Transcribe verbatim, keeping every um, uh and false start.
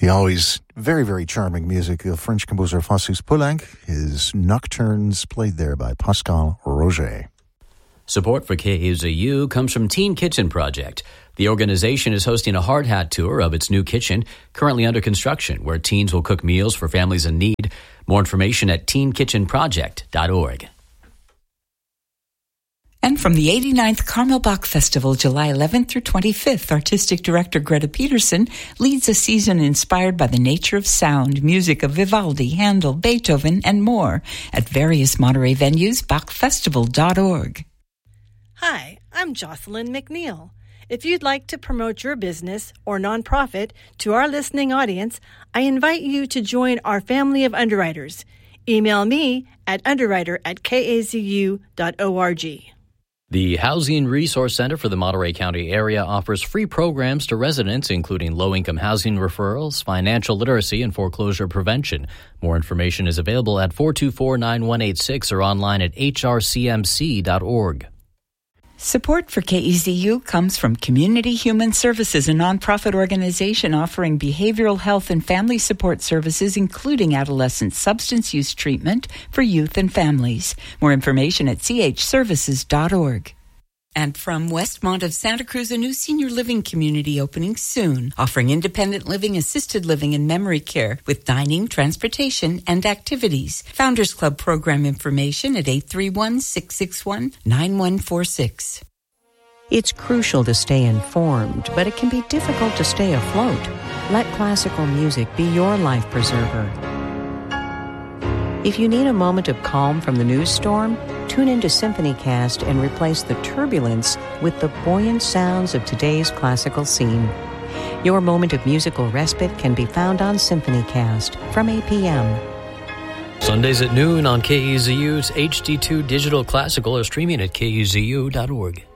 The always very, very charming music of French composer Francis Poulenc, his nocturnes played there by Pascal Roger. Support for K A Z U comes from Teen Kitchen Project. The organization is hosting a hard hat tour of its new kitchen, currently under construction, where teens will cook meals for families in need. More information at teen kitchen project dot org. And from the eighty-ninth Carmel Bach Festival, July eleventh through twenty-fifth, Artistic Director Greta Peterson leads a season inspired by the nature of sound, music of Vivaldi, Handel, Beethoven, and more at various Monterey venues, bach festival dot org. Hi, I'm Jocelyn McNeil. If you'd like to promote your business or nonprofit to our listening audience, I invite you to join our family of underwriters. Email me at underwriter at k a z u dot org. The Housing Resource Center for the Monterey County area offers free programs to residents, including low-income housing referrals, financial literacy, and foreclosure prevention. More information is available at four two four, nine one eight six or online at h r c m c dot org. Support for K E Z U comes from Community Human Services, a nonprofit organization offering behavioral health and family support services, including adolescent substance use treatment for youth and families. More information at c h services dot org. And from Westmont of Santa Cruz, a new senior living community opening soon, offering independent living, assisted living, and memory care with dining, transportation, and activities. Founders Club program information at eight three one, six six one, nine one four six. It's crucial to stay informed, but it can be difficult to stay afloat. Let classical music be your life preserver. If you need a moment of calm from the news storm, tune into SymphonyCast and replace the turbulence with the buoyant sounds of today's classical scene. Your moment of musical respite can be found on SymphonyCast from eight p.m. Sundays at noon on K E Z U's H D two Digital Classical or streaming at k e z u dot org.